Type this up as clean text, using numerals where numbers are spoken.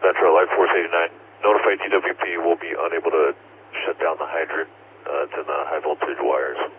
Metro, Life Force 89. Notify TWP will be unable to shut down the hydrant. It's in the high voltage wires.